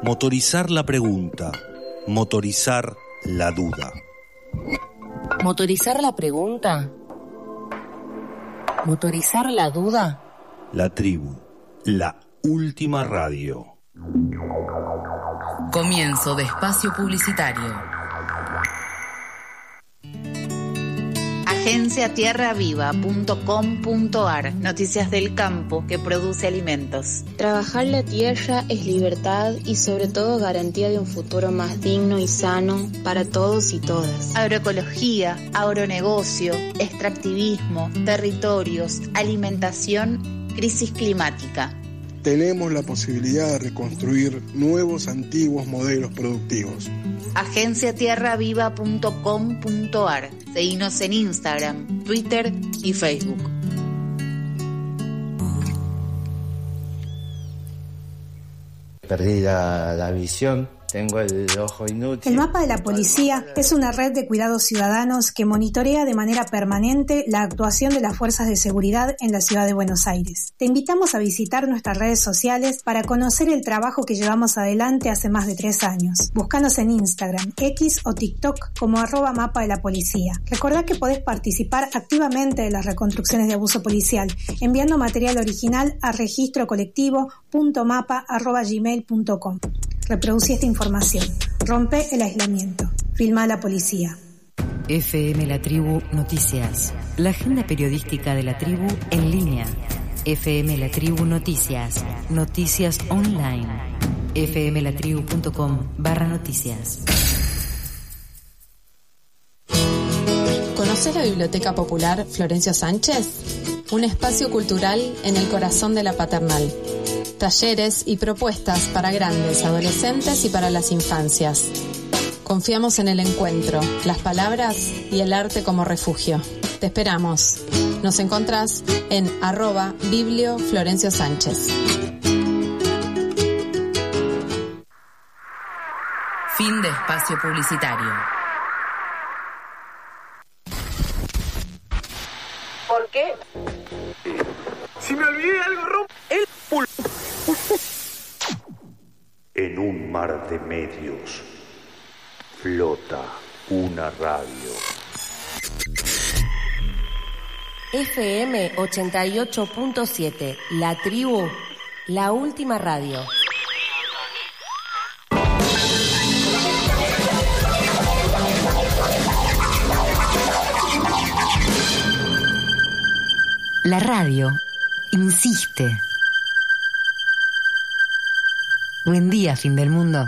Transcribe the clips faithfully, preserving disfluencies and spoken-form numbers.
Motorizar la pregunta, motorizar la duda. ¿Motorizar la pregunta? ¿Motorizar la duda? La tribu, la última radio. Comienzo de espacio publicitario. agencia tierra viva punto com punto ar. Noticias del campo que produce alimentos. Trabajar la tierra es libertad y sobre todo garantía de un futuro más digno y sano para todos y todas. Agroecología, agronegocio, extractivismo, territorios, alimentación, crisis climática. Tenemos la posibilidad de reconstruir nuevos antiguos modelos productivos. agencia tierra viva punto com punto ar. Seguinos en Instagram, Twitter y Facebook. Perdí la, la visión. Tengo el ojo inútil. El mapa de la policía es una red de cuidados ciudadanos que monitorea de manera permanente la actuación de las fuerzas de seguridad en la ciudad de Buenos Aires. Te invitamos a visitar nuestras redes sociales para conocer el trabajo que llevamos adelante hace más de tres años. Búscanos en Instagram, X o TikTok como arroba mapa de la policía. Recordá que podés participar activamente de las reconstrucciones de abuso policial enviando material original a registro colectivo punto mapa arroba gmail punto com. Reproducí esta información. Rompe el aislamiento. Filma a la policía. F M La Tribu Noticias. La agenda periodística de la tribu en línea. F M La Tribu Noticias. Noticias online. fmlatribu punto com barra noticias. ¿Conoces la Biblioteca Popular Florencio Sánchez? Un espacio cultural en el corazón de la Paternal. Talleres y propuestas para grandes, adolescentes y para las infancias. Confiamos en el encuentro, las palabras y el arte como refugio. Te esperamos. Nos encontrás en arroba Biblio Florencio Sánchez. Fin de espacio publicitario. ¿Por qué? Si me olvidé algo, romp el pul... En un mar de medios flota una radio. F M ochenta y ocho punto siete, La Tribu, la última radio. La radio insiste. Buen día, fin del mundo.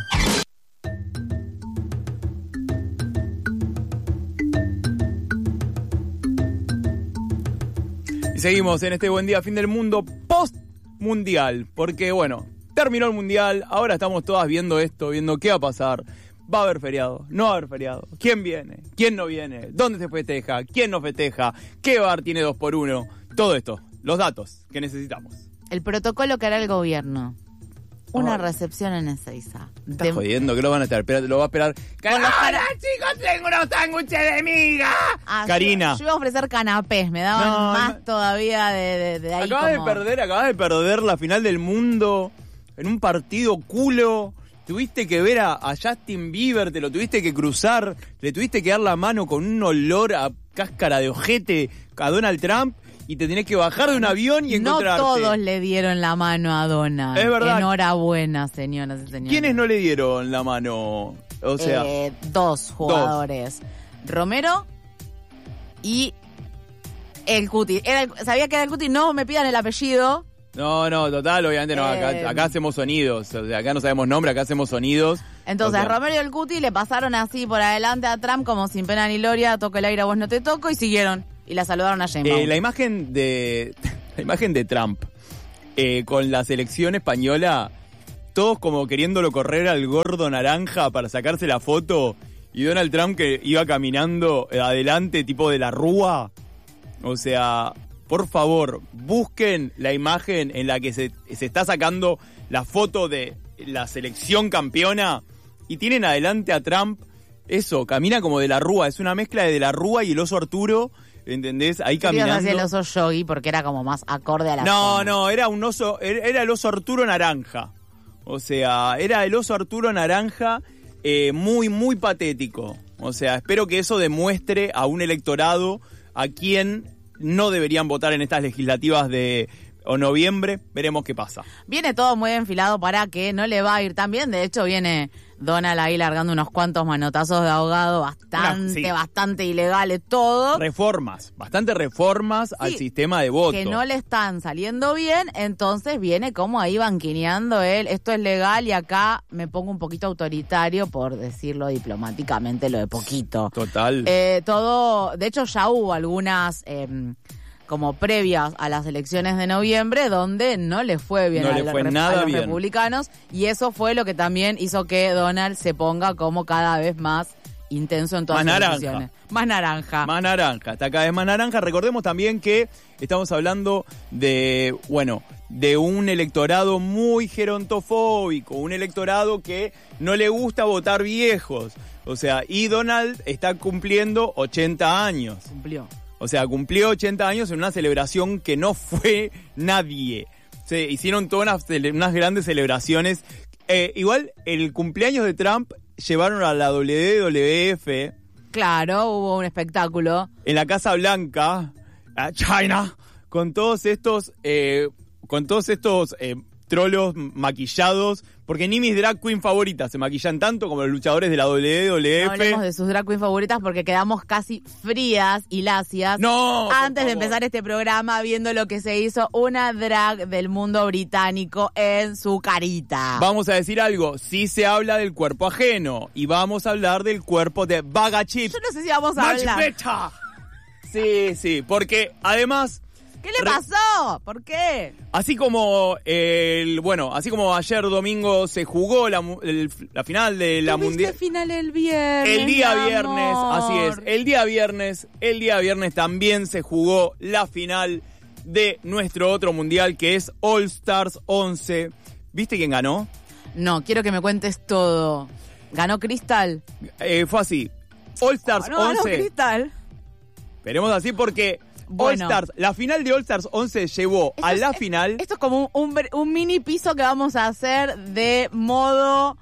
Y seguimos en este buen día, fin del mundo, post-mundial. Porque, bueno, terminó el mundial, ahora estamos todas viendo esto, viendo qué va a pasar. ¿Va a haber feriado? ¿No va a haber feriado? ¿Quién viene? ¿Quién no viene? ¿Dónde se festeja? ¿Quién no festeja? ¿Qué bar tiene dos por uno? Todo esto, los datos que necesitamos. El protocolo que hará el gobierno. Una oh. recepción en Ezeiza. ¿Estás de... jodiendo que lo van a esperar? Lo va a esperar. ¡Hola, chicos! ¡Tengo unos sándwiches de miga! Ah, Karina. Yo, yo iba a ofrecer canapés, me daban no, más no. todavía de, de, de ahí. Acabas como... de perder, acabas de perder la final del mundo en un partido culo. Tuviste que ver a, a Justin Bieber, te lo tuviste que cruzar, le tuviste que dar la mano con un olor a cáscara de ojete a Donald Trump. Y te tenés que bajar de un avión y encontrarte. No todos le dieron la mano a Donald. Es verdad. Enhorabuena, señoras y señores. ¿Quiénes no le dieron la mano? O sea, eh, dos jugadores. Dos. Romero y el Cuti. Era el, sabía que era el Cuti, no me pidan el apellido. No, no, total, obviamente no. Acá, eh, acá hacemos sonidos. O sea, acá no sabemos nombre, acá hacemos sonidos. Entonces, o sea, Romero y el Cuti le pasaron así por adelante a Trump como sin pena ni gloria, toco el aire, a vos no te toco, y siguieron. Y la saludaron a Sheinbaum. Eh, la imagen de la imagen de Trump eh, con la selección española, todos como queriéndolo correr al gordo naranja para sacarse la foto, y Donald Trump que iba caminando adelante tipo de la rúa. O sea, por favor, busquen la imagen en la que se, se está sacando la foto de la selección campeona y tienen adelante a Trump. Eso, camina como de la rúa, es una mezcla de, de la rúa y el oso Arturo. ¿Entendés? Ahí caminando. Hacía el oso Yogi porque era como más acorde a la No, zona. no, era un oso, era el oso Arturo naranja. O sea, era el oso Arturo naranja, eh, muy, muy patético. O sea, espero que eso demuestre a un electorado a quien no deberían votar en estas legislativas de o noviembre. Veremos qué pasa. Viene todo muy enfilado para que no le va a ir tan bien. De hecho, viene Donald ahí largando unos cuantos manotazos de ahogado bastante, sí. bastante ilegales, todo. Reformas, bastante reformas sí, al sistema de voto. Que no le están saliendo bien, entonces viene como ahí banquineando él. Esto es legal y acá me pongo un poquito autoritario, por decirlo diplomáticamente, lo de poquito. Total. Eh, todo, de hecho ya hubo algunas... Eh, como previas a las elecciones de noviembre, donde no le fue bien no a, le fue los, nada a los bien. republicanos, y eso fue lo que también hizo que Donald se ponga como cada vez más intenso en todas más las naranja. elecciones. Más naranja. Más naranja, está cada vez más naranja. Recordemos también que estamos hablando de, bueno, de un electorado muy gerontofóbico, un electorado que no le gusta votar viejos. O sea, y Donald está cumpliendo ochenta años. Cumplió. O sea, cumplió ochenta años en una celebración que no fue nadie. Se hicieron todas unas, unas grandes celebraciones. Eh, igual, el cumpleaños de Trump llevaron a la W W F. Claro, hubo un espectáculo. En la Casa Blanca, a China, con todos estos, eh, con todos estos eh, trolos maquillados. Porque ni mis drag queen favoritas se maquillan tanto como los luchadores de la W W F. No hablemos de sus drag queen favoritas porque quedamos casi frías y lacias. No, antes de empezar este programa viendo lo que se hizo una drag del mundo británico en su carita. Vamos a decir algo, sí se habla del cuerpo ajeno y vamos a hablar del cuerpo de Baga Chips. Yo no sé si vamos a Much hablar. better. Sí, sí, porque además... ¿Qué le pasó? ¿Por qué? Así como el bueno, así como ayer domingo se jugó la, el, la final de la mundial. Final el viernes. El día amor. viernes, así es. El día viernes, el día viernes también se jugó la final de nuestro otro mundial que es All Stars once. ¿Viste quién ganó? No, quiero que me cuentes todo. ¿Ganó Crystal? Eh, fue así. All Stars no, no, once. Ganó Crystal. Esperemos así porque Bueno. All Stars, la final de All Stars once llevó esto a la es, final. Esto es como un, un, un mini piso que vamos a hacer de modo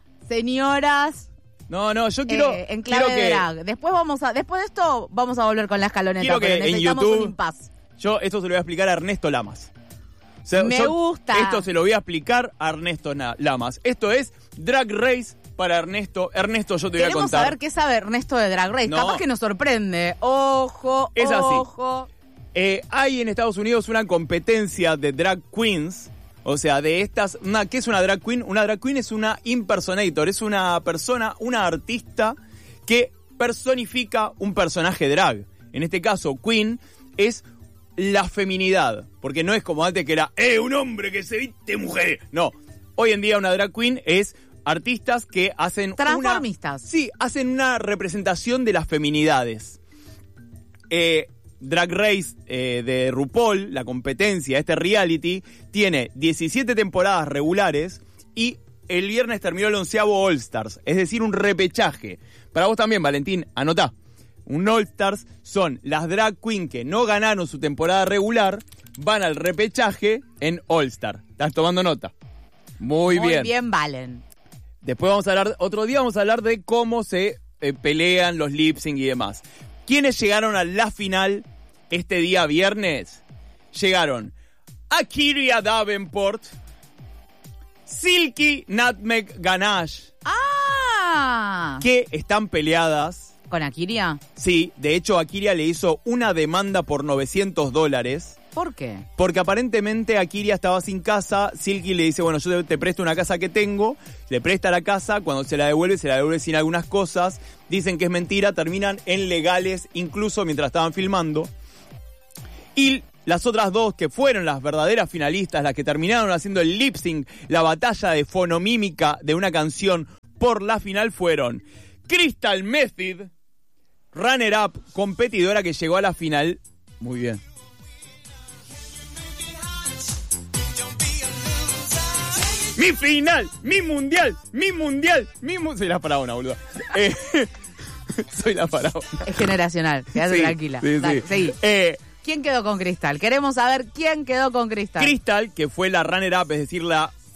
señoras. No, no, yo quiero. Eh, en clave quiero que, de drag. Después vamos a, después de esto vamos a volver con la escaloneta. Quiero que pero necesitamos en YouTube, un impas. Yo esto se lo voy a explicar a Ernesto Lamas. O sea, Me yo gusta. Esto se lo voy a explicar a Ernesto Lamas. Esto es Drag Race para Ernesto. Ernesto, yo te voy a Queremos contar. saber qué sabe Ernesto de Drag Race. No. Capaz que nos sorprende. Ojo, Es así. ojo. Eh, hay en Estados Unidos una competencia de drag queens. O sea, de estas... Una, ¿qué es una drag queen? Una drag queen es una impersonator. Es una persona, una artista que personifica un personaje drag. En este caso, queen es la feminidad. Porque no es como antes que era, ¡eh, un hombre que se viste mujer! No. Hoy en día una drag queen es artistas que hacen transformistas. Una, sí, hacen una representación de las feminidades. Eh... Drag Race eh, de RuPaul, la competencia, este reality, tiene diecisiete temporadas regulares y el viernes terminó el onceavo All Stars, es decir, un repechaje. Para vos también, Valentín, anotá. Un All Stars son las drag queen que no ganaron su temporada regular, van al repechaje en All Star. ¿Estás tomando nota? Muy, Muy bien. Muy bien, Valen. Después vamos a hablar, otro día vamos a hablar de cómo se eh, pelean los lip sync y demás. ¿Quiénes llegaron a la final este día viernes? Llegaron Akiria Davenport, Silky Nutmeg Ganache. ¡Ah! Que están peleadas. ¿Con Akiria? Sí, de hecho Akiria le hizo una demanda por novecientos dólares. ¿Por qué? Porque aparentemente Akiria estaba sin casa, Silky le dice, bueno, yo te presto una casa que tengo, le presta la casa, cuando se la devuelve, se la devuelve sin algunas cosas, dicen que es mentira, terminan en legales, incluso mientras estaban filmando. Y las otras dos que fueron las verdaderas finalistas, las que terminaron haciendo el lip sync, la batalla de fonomímica de una canción por la final fueron Crystal Method, runner-up, competidora que llegó a la final. Muy bien. Mi final, mi mundial, mi mundial, mi mundial. Soy la faraona, boludo. Eh, soy la faraona. Es generacional, quédate sí, tranquila. Sí, Dale, sí. seguí. Eh, ¿Quién quedó con Crystal? Queremos saber quién quedó con Crystal. Crystal, que fue la runner-up, es decir, la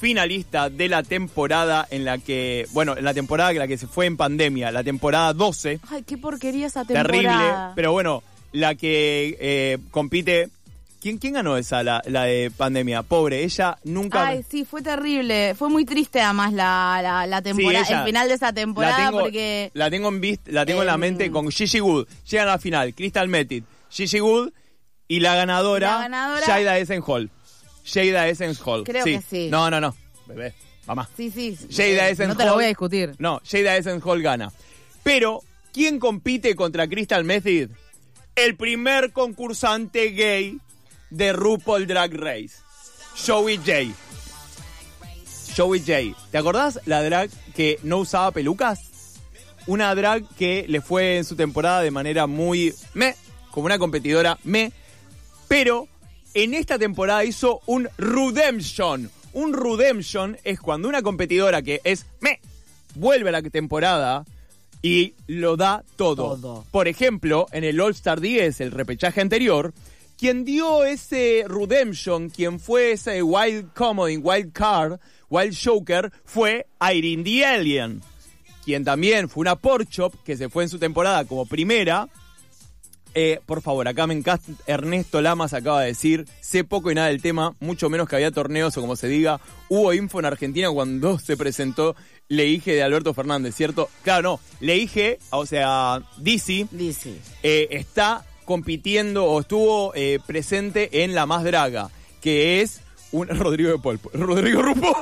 finalista de la temporada en la que, bueno, en la temporada en la que se fue en pandemia, la temporada doce. Ay, qué porquería esa temporada. Terrible, pero bueno, la que eh, compite... ¿Quién, ¿Quién ganó esa, la, la de pandemia? Pobre, ella nunca... Ay, sí, fue terrible. Fue muy triste además la, la, la temporada, sí, ella, el final de esa temporada la tengo, porque... La tengo en vista, la tengo eh, en la mente con Gigi Gould. Llegan a la final, Crystal Method, Gigi Gould y la ganadora, la ganadora Jada Essence Hall. Jada Essence Hall. Creo sí. que sí. No, no, no. Bebé, mamá. Sí, sí. Jada eh, Essence no te lo Hall, voy a discutir. No, Jada Essence Hall gana. Pero, ¿quién compite contra Crystal Method? El primer concursante gay de RuPaul Drag Race, Joey J. Joey J. ¿Te acordás la drag que no usaba pelucas? Una drag que le fue en su temporada de manera muy meh, como una competidora meh, pero en esta temporada hizo un redemption. Un redemption es cuando una competidora que es meh, vuelve a la temporada y lo da todo. todo. Por ejemplo, en el All Star diez, el repechaje anterior, quien dio ese redemption, quien fue ese wild comedy, wild card, wild joker, fue Irene the Alien, quien también fue una porchop que se fue en su temporada como primera. Eh, por favor, acá me encanta, Ernesto Lamas acaba de decir, sé poco y nada del tema, mucho menos que había torneos o como se diga, hubo info en Argentina cuando se presentó Leige de Alberto Fernández, ¿cierto? Claro, no, Leige, o sea, Dizzy, Dizzy. Eh, está compitiendo o estuvo eh, presente en La Más Draga, que es un Rodrigo de Paul, Rodrigo RuPaul.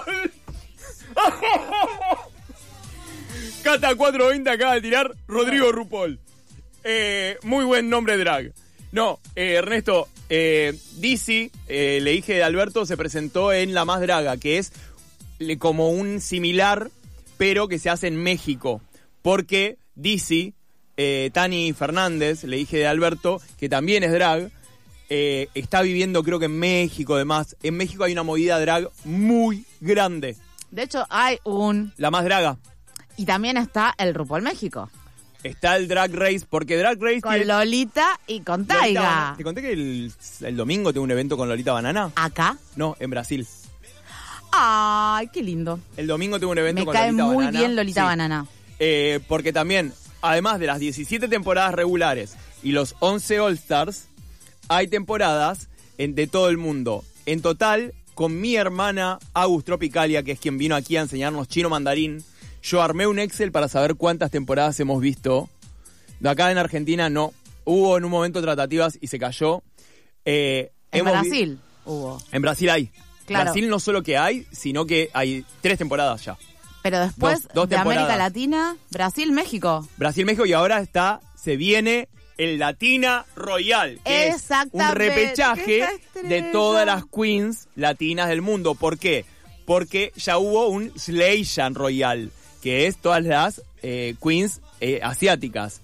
Cata cuatrocientos veinte acaba de tirar Rodrigo RuPaul. Eh, muy buen nombre drag. No, eh, Ernesto, eh, Dizzy, eh, le dije de Alberto, se presentó en La Más Draga, que es le, como un similar, pero que se hace en México. Porque Dizzy, eh, Tani Fernández, le dije de Alberto, que también es drag, eh, está viviendo creo que en México, además. En México hay una movida drag muy grande. De hecho, hay un... La Más Draga. Y también está el RuPaul México. Está el Drag Race, porque Drag Race... Con tiene... Lolita y con Taiga. ¿Te conté que el, el domingo tengo un evento con Lolita Banana? ¿Acá? No, en Brasil. Ay, qué lindo. El domingo tengo un evento Me con cae Lolita muy Banana. bien Lolita Sí. Banana. Eh, porque también, además de las diecisiete temporadas regulares y los once All Stars, hay temporadas en, de todo el mundo. En total, con mi hermana Agus Tropicalia, que es quien vino aquí a enseñarnos chino mandarín, yo armé un Excel para saber cuántas temporadas hemos visto. De acá en Argentina no. Hubo en un momento tratativas y se cayó. Eh, en hemos Brasil vi- hubo. En Brasil hay. Claro. Brasil no solo que hay, sino que hay tres temporadas ya. Pero después Dos- dos de América temporadas. Latina, Brasil, México. Brasil, México, y ahora está, se viene el Latina Royal, que es un Exactamente. repechaje ¡Qué estrella! de todas las queens latinas del mundo. ¿Por qué? Porque ya hubo un Slaysian Royal, que es todas las eh, queens eh, asiáticas.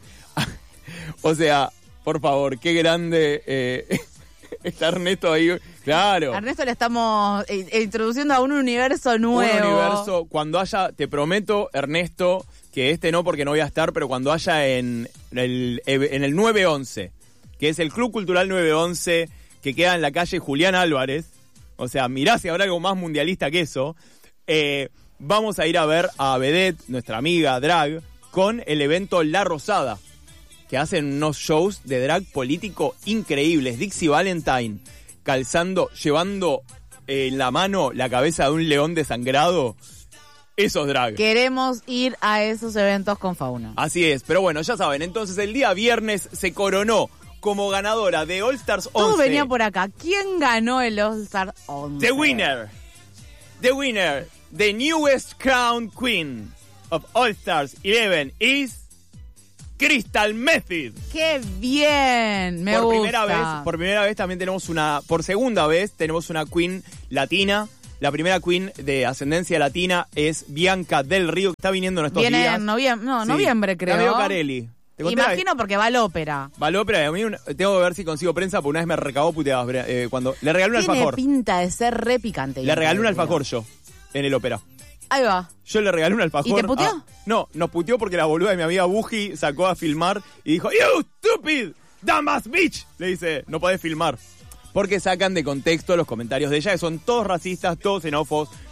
O sea, por favor, qué grande eh, está Ernesto ahí. Claro. Ernesto le estamos eh, eh, introduciendo a un universo nuevo. Un universo, cuando haya, te prometo, Ernesto, que este no porque no voy a estar, pero cuando haya en el, en el nueve once, que es el Club Cultural nueve once, que queda en la calle Julián Álvarez, o sea, mirá si habrá algo más mundialista que eso, eh, vamos a ir a ver a Vedette, nuestra amiga drag, con el evento La Rosada, que hacen unos shows de drag político increíbles. Dixie Valentine calzando, llevando eh, en la mano la cabeza de un león desangrado. Eso es drag. Queremos ir a esos eventos con Fauna. Así es, pero bueno, ya saben, entonces el día viernes se coronó como ganadora de All Stars once. Todo venía por acá. ¿Quién ganó el All Star once? The winner. The winner. The newest crown queen of All Stars once is Crystal Method. ¡Qué bien! Me por gusta. primera vez, por primera vez también tenemos una, por segunda vez tenemos una queen latina. La primera queen de ascendencia latina es Bianca del Río, que está viniendo en estos Viene días. en noviembre, no, Sí. noviembre creo. La veo Carelli. ¿Te conté? Imagino porque va al ópera. Va al ópera y a mí una- tengo que ver si consigo prensa, porque una vez me recabó puteadas eh, cuando le regalé un Tiene alfajor. pinta de ser re picante. Le regalé un alfajor yo en el ópera. Ahí va. Yo le regalé un alfajor. ¿Y te puteó? Ah, no, nos puteó porque la boluda de mi amiga Buji sacó a filmar y dijo, "You stupid, dumbass bitch". Le dice, no podés filmar. Porque sacan de contexto los comentarios de ella, que son todos racistas, todos xenófobos,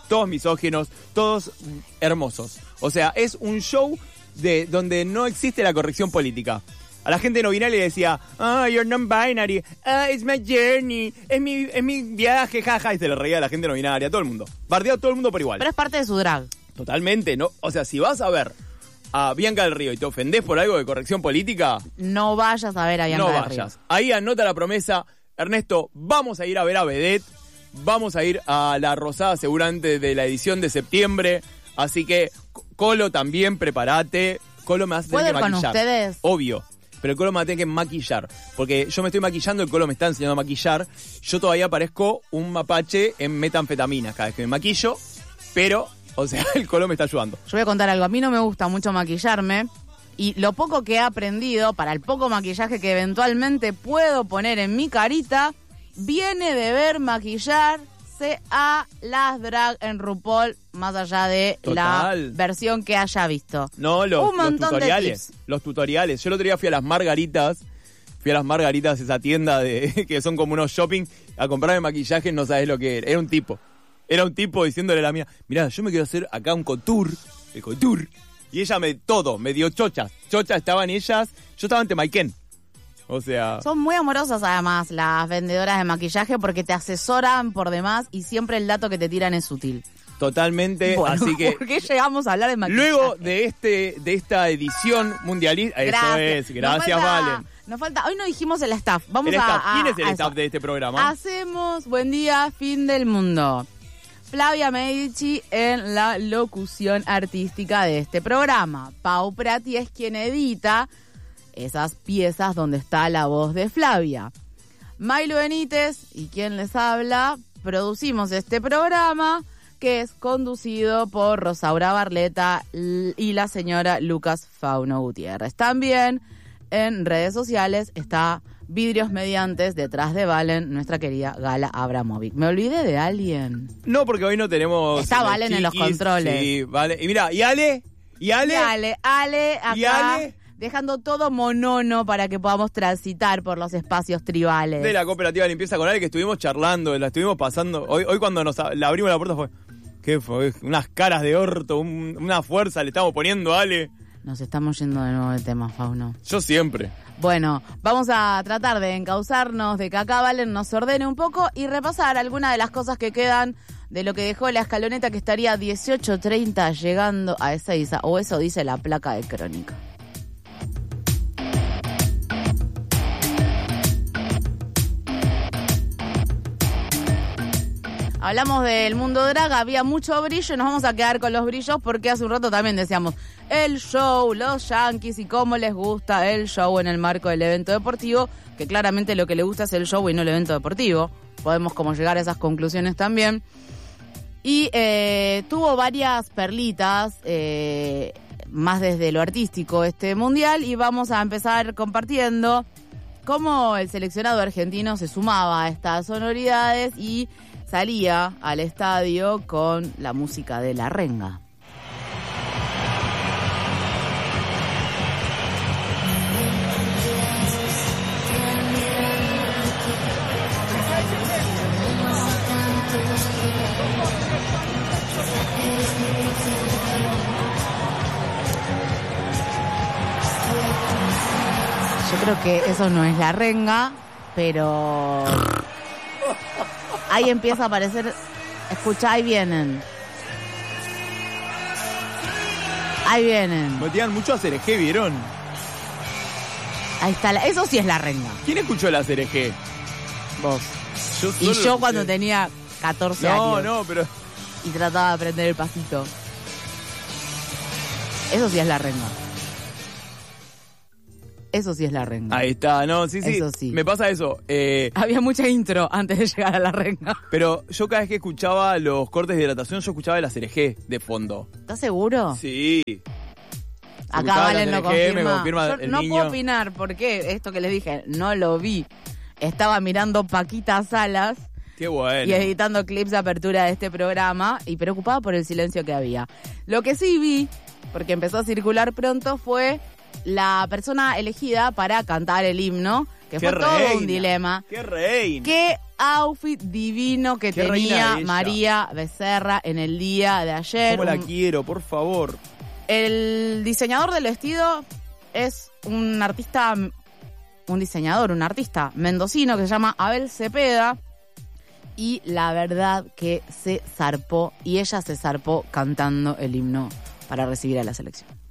todos misóginos, todos hermosos. O sea, es un show de donde no existe la corrección política. A la gente no binaria le decía, ah, oh, you're non-binary, ah, it's my journey, es mi, es mi viaje, jaja, y se le reía a la gente no binaria, a todo el mundo. Bardeó a todo el mundo por igual. Pero es parte de su drag. Totalmente, ¿no? O sea, si vas a ver a Bianca del Río y te ofendés por algo de corrección política, no vayas a ver a Bianca no del vayas. Río. Ahí anota la promesa, Ernesto, vamos a ir a ver a Vedette, vamos a ir a La Rosada seguramente de la edición de septiembre, así que Colo también, prepárate. Colo me hace tener que maquillar. ¿Puedo ir con ustedes? Obvio. Pero el Colo me va a tener que maquillar. Porque yo me estoy maquillando, el Colo me está enseñando a maquillar. Yo todavía parezco un mapache en metanfetamina cada vez que me maquillo. Pero, o sea, el Colo me está ayudando. Yo voy a contar algo. A mí no me gusta mucho maquillarme. Y lo poco que he aprendido, para el poco maquillaje que eventualmente puedo poner en mi carita, viene de ver maquillarse a las drag en RuPaul, más allá de Total. la versión que haya visto. No, los, Un montón los tutoriales. de tips. Los tutoriales. Yo el otro día fui a las Margaritas. Fui a las Margaritas, esa tienda de que son como unos shopping, a comprarme maquillaje, no sabes lo que era. Era un tipo. Era un tipo diciéndole a la mía, mirá, yo me quiero hacer acá un couture, el couture. Y ella me, todo, me dio chochas. Chochas estaban ellas, yo estaba ante Maiken. O sea... Son muy amorosas además las vendedoras de maquillaje porque te asesoran por demás y siempre el dato que te tiran es útil. Totalmente, Bueno, así que... ¿por qué llegamos a hablar de maquillaje? Luego de este de esta edición mundialista... Eso es, gracias, nos falta, Valen. Nos falta, hoy no dijimos el staff. Vamos El a, staff. a- ¿Quién es el a staff eso. de este programa? Hacemos Buen Día, Fin del Mundo. Flavia Medici en la locución artística de este programa. Pau Prati es quien edita esas piezas donde está la voz de Flavia. Milo Benítez y quien les habla, producimos este programa que es conducido por Rosaura Barleta y la señora Lucas Fauno Gutiérrez. También en redes sociales está Vidrios Mediantes, detrás de Valen, nuestra querida Gala Abramovic. ¿Me olvidé de alguien? No, porque hoy no tenemos... Está Valen en los chiquis. controles. Sí, vale. Y mira, ¿y Ale? ¿Y Ale? Y Ale, Ale acá, ¿Y Ale? dejando todo monono para que podamos transitar por los espacios tribales. De la cooperativa de limpieza con Ale, que estuvimos charlando, la estuvimos pasando. Hoy, hoy cuando nos la abrimos la puerta fue... ¿Qué fue? Unas caras de orto, un- una fuerza le estamos poniendo a Ale. Nos estamos yendo de nuevo de tema, Fauno. Yo siempre. Bueno, vamos a tratar de encauzarnos, de que acá Valen nos ordene un poco y repasar algunas de las cosas que quedan de lo que dejó la escaloneta, que estaría dieciocho treinta llegando a Ezeiza, o eso dice la placa de crónica. Hablamos del mundo drag, había mucho brillo y nos vamos a quedar con los brillos porque hace un rato también decíamos el show, los yankees y cómo les gusta el show en el marco del evento deportivo, que claramente lo que le gusta es el show y no el evento deportivo. Podemos como llegar a esas conclusiones también. Y eh, tuvo varias perlitas, eh, más desde lo artístico este mundial, y vamos a empezar compartiendo cómo el seleccionado argentino se sumaba a estas sonoridades y salía al estadio con la música de La Renga. Yo creo que eso no es La Renga, pero ahí empieza a aparecer. Escucha, ahí vienen. Ahí vienen. Motivan mucho a C R G, ¿vieron? Ahí está. La, eso sí es La Renga. ¿Quién escuchó la C R G? Vos. Yo Y solo yo cuando escuché. tenía catorce No, años. no, pero... Y trataba de aprender el pasito. Eso sí es La Renga. Eso sí es La Renga. Ahí está, no, sí, sí. Eso sí. Me pasa eso. Eh, Había mucha intro antes de llegar a La Renga. pero yo cada vez que escuchaba los cortes de hidratación, yo escuchaba la C R G de fondo. ¿Estás seguro? Sí. Acá Escuchaba Valen la lo C R G, me confirma. confirma Yo el no niño. puedo opinar porque esto que les dije, no lo vi. Estaba mirando Paquita Salas Qué bueno. y editando clips de apertura de este programa y preocupada por el silencio que había. Lo que sí vi, porque empezó a circular pronto, fue la persona elegida para cantar el himno, que Qué fue todo reina, un dilema. ¡Qué reina! Qué outfit divino que Qué reina tenía ella. María Becerra en el día de ayer. ¿Cómo la Un- quiero, por favor? El diseñador del vestido es un artista, un diseñador, un artista mendocino que se llama Abel Cepeda. Y la verdad que se zarpó, y ella se zarpó cantando el himno para recibir a la selección.